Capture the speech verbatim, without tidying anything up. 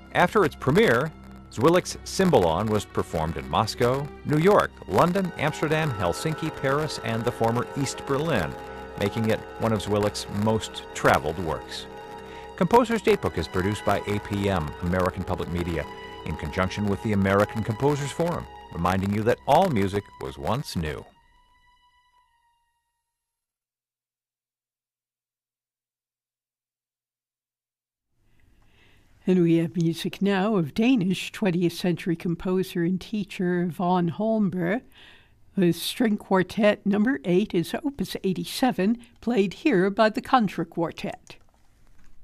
After its premiere, Zwilic's Cymbalon was performed in Moscow, New York, London, Amsterdam, Helsinki, Paris, and the former East Berlin, making it one of Zwilic's most traveled works. Composer's Datebook is produced by A P M, American Public Media, in conjunction with the American Composers Forum, reminding you that all music was once new. And we have music now of Danish twentieth century composer and teacher Von Holmboe. The string quartet number eight is Opus eighty-seven, played here by the Contra Quartet.